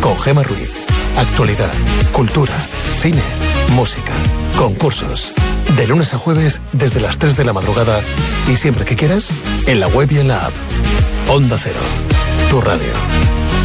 con Gemma Ruiz. Actualidad, cultura, cine, música, concursos. De lunes a jueves desde las 3 de la madrugada y siempre que quieras, en la web y en la app. Onda Cero, tu radio.